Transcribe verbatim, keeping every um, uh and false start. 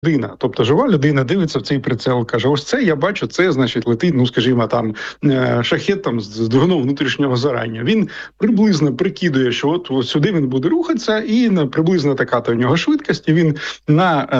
людина, тобто жива людина дивиться в цей прицел, каже: ось це я бачу, це значить летить, ну скажімо, там шахет там з двигуном внутрішнього зарання. Він приблизно прикидує, що от, от сюди він буде рухатися, і приблизно така то в нього швидкість. І він на